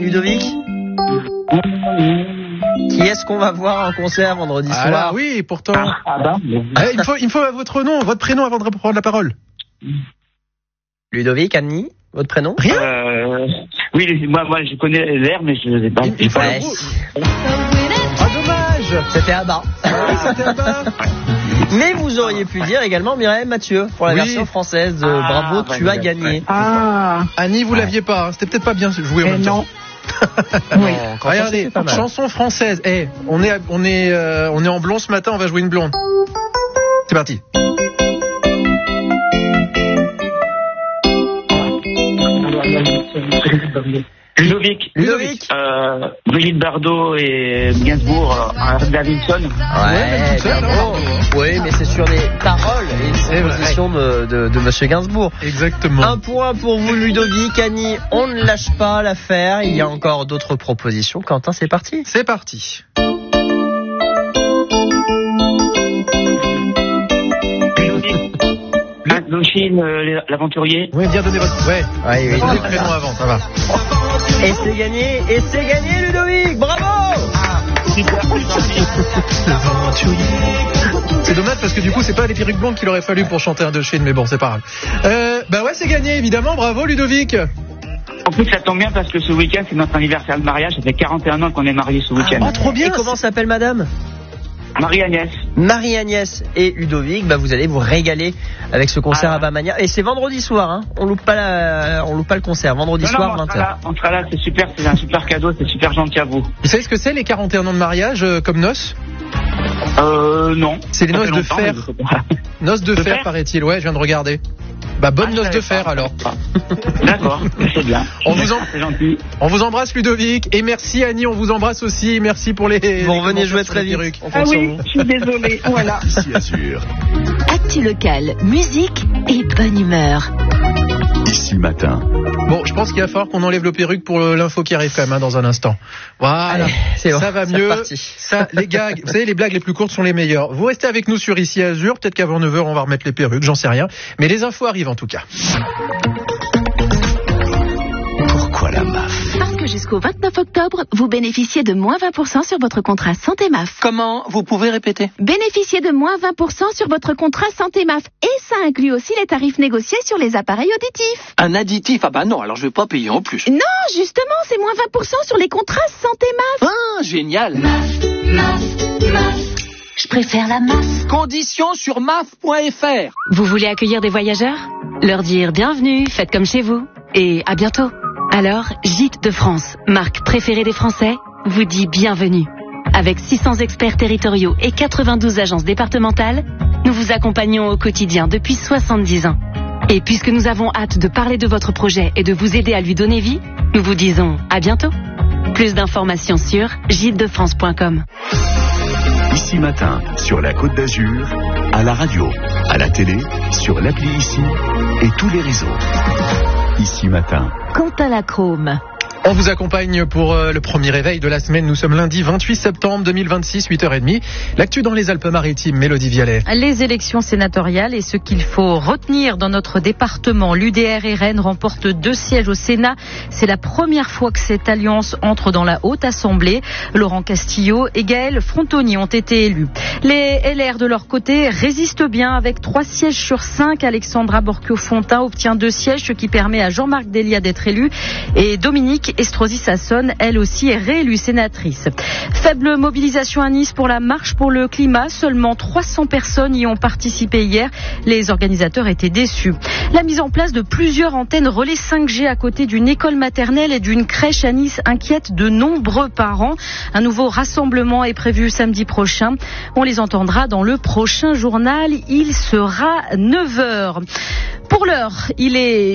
Ludovic, qui est-ce qu'on va voir en concert vendredi soir? Ah oui, pourtant. Il me faut votre nom, votre prénom avant de prendre la parole. Ludovic, Annie, votre prénom? Rien. Oui, moi je connais l'air, mais je ne sais pas. Il faut Ouais. Ah, dommage. C'était à bas. C'était là-bas. Mais vous auriez pu dire également Mireille Mathieu pour la Oui. version française de Bravo, tu as gagné. Ah, Annie, vous l'aviez pas. Hein. C'était peut-être pas bien joué en même temps. non. Oui. Quand on Regardez, sait, c'est pas mal. chanson française. On est en blond ce matin. On va jouer une blonde. C'est parti. Ludovic. Brigitte Bardot et Gainsbourg, Davidson. Ouais, tout seul, bravo. Oui, mais c'est sur les paroles et les compositions de Monsieur Gainsbourg. Exactement. Un point pour vous, Ludovic. Annie, on ne lâche pas l'affaire. Il y a encore d'autres propositions. Quentin, c'est parti. C'est parti. Indochine, l'aventurier. Oui, bien donné votre. Ouais. Oui, Donnez le prénom avant, ça va. Et c'est gagné, Ludovic. Bravo. Super, C'est dommage parce que du coup, c'est pas les perruques blondes qu'il aurait fallu pour chanter Indochine, mais bon, c'est pas grave. Bah ouais, c'est gagné, évidemment. Bravo, Ludovic. En plus, ça tombe bien parce que ce week-end, c'est notre anniversaire de mariage. Ça fait 41 ans qu'on est mariés ce week-end. Oh, trop bien. Et comment s'appelle madame? Marie-Agnès. Marie-Agnès et Ludovic, vous allez vous régaler avec ce concert à Bamania. Et c'est vendredi soir, hein. On loupe pas le concert. Vendredi soir, 20h. On sera là, c'est super, c'est un super cadeau, c'est super gentil à vous. Vous savez ce que c'est les 41 ans de mariage comme noces? Non. C'est les Ça noces fait de longtemps, fer. mais je sais pas. Noces de De fer, fer paraît-il. Ouais, je viens de regarder. Bah, bonne noce je de savais fer pas. alors. D'accord, c'est bien. C'est gentil. On vous embrasse, Ludovic. Et merci, Annie, on vous embrasse aussi. Merci pour les. Vous revenez jouer commentaires sur très les vite. perruques. On Ah compte sur oui, vous. je suis désolée. Voilà. Ici Azur. Actu local, musique et bonne humeur. Ici Matin. Bon, je pense qu'il va falloir qu'on enlève le perruque pour l'info qui arrive quand même dans un instant. Voilà, Allez, c'est bon, ça va c'est mieux. reparti. Ça, les gags, vous savez, les blagues les plus courtes sont les meilleures. Vous restez avec nous sur Ici Azur. Peut-être qu'avant 9h, on va remettre les perruques, j'en sais rien. Mais les infos arrivent en tout cas. Pourquoi la MAF? Parce que jusqu'au 29 octobre, vous bénéficiez de moins 20% sur votre contrat Santé MAF. Comment? Vous pouvez répéter? Bénéficiez de moins 20% sur votre contrat Santé MAF. Et ça inclut aussi les tarifs négociés sur les appareils auditifs. Un additif? Ah bah non, alors je vais pas payer en plus. Non, justement, c'est moins 20% sur les contrats Santé MAF. Ah, génial. Je préfère la MAF. Conditions sur maf.fr. Vous voulez accueillir des voyageurs? Leur dire bienvenue, faites comme chez vous. Et à bientôt. Alors, Gîtes de France, marque préférée des Français, vous dit bienvenue. Avec 600 experts territoriaux et 92 agences départementales, nous vous accompagnons au quotidien depuis 70 ans. Et puisque nous avons hâte de parler de votre projet et de vous aider à lui donner vie, nous vous disons à bientôt. Plus d'informations sur gîtesdefrance.com. Ici Matin, sur la Côte d'Azur, à la radio, à la télé, sur l'appli Ici et tous les réseaux. Ici Matin. Quentin Lacrome. On vous accompagne pour le premier réveil de la semaine. Nous sommes lundi 28 septembre 2026, 8h30. L'actu dans les Alpes-Maritimes, Mélodie Vialet. Les élections sénatoriales et ce qu'il faut retenir dans notre département. L'UDR et Rennes remportent 2 sièges au Sénat. C'est la première fois que cette alliance entre dans la Haute Assemblée. Laurent Castillo et Gaël Frontoni ont été élus. Les LR de leur côté résistent bien avec 3 sièges sur 5. Alexandra Borchio-Fontin obtient 2 sièges, ce qui permet à Jean-Marc Delia d'être élu. Et Dominique Estrosi-Sassonne, elle aussi, est réélue sénatrice. Faible mobilisation à Nice pour la marche pour le climat. Seulement 300 personnes y ont participé hier. Les organisateurs étaient déçus. La mise en place de plusieurs antennes relais 5G à côté d'une école maternelle et d'une crèche à Nice inquiète de nombreux parents. Un nouveau rassemblement est prévu samedi prochain. On les entendra dans le prochain journal. Il sera 9h. Pour l'heure, il est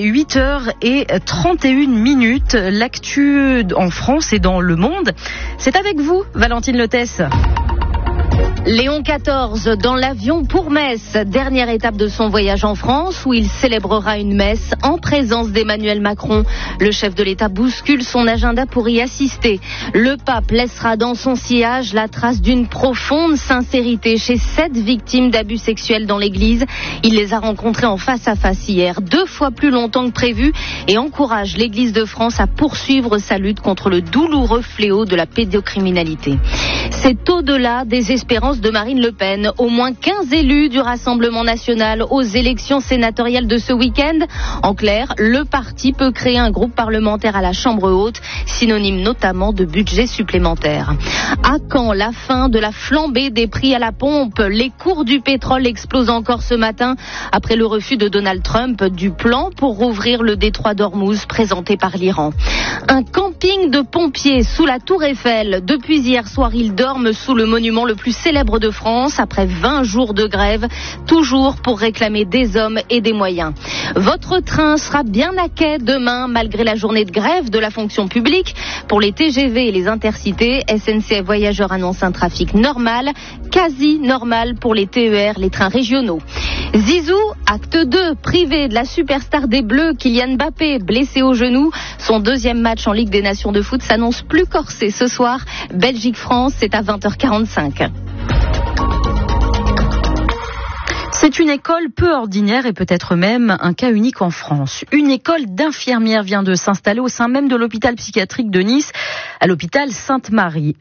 8h31. L'actu en France et dans le monde, c'est avec vous, Valentine Lotès. Léon XIV dans l'avion pour Metz, dernière étape de son voyage en France où il célébrera une messe en présence d'Emmanuel Macron. Le chef de l'État bouscule son agenda pour y assister. Le pape laissera dans son sillage la trace d'une profonde sincérité chez 7 victimes d'abus sexuels dans l'église. Il les a rencontrées en face à face hier, 2 fois plus longtemps que prévu, et encourage l'église de France à poursuivre sa lutte contre le douloureux fléau de la pédocriminalité. C'est au-delà des espérances de Marine Le Pen. Au moins 15 élus du Rassemblement national aux élections sénatoriales de ce week-end. En clair, le parti peut créer un groupe parlementaire à la Chambre haute, synonyme notamment de budget supplémentaire. À quand la fin de la flambée des prix à la pompe? Les cours du pétrole explosent encore ce matin après le refus de Donald Trump du plan pour rouvrir le détroit d'Ormuz présenté par l'Iran. Un camping de pompiers sous la Tour Eiffel. Depuis hier soir, ils dorment sous le monument le plus célèbre de France après 20 jours de grève, toujours pour réclamer des hommes et des moyens. Votre train sera bien à quai demain malgré la journée de grève de la fonction publique. Pour les TGV et les intercités, SNCF Voyageurs annonce un trafic normal, quasi normal pour les TER, les trains régionaux. Zizou, acte 2, privé de la superstar des Bleus, Kylian Mbappé, blessé au genou. Son deuxième match en Ligue des Nations de foot s'annonce plus corsé ce soir. Belgique-France, c'est à 20h45. C'est une école peu ordinaire et peut-être même un cas unique en France. Une école d'infirmières vient de s'installer au sein même de l'hôpital psychiatrique de Nice, à l'hôpital Sainte-Marie.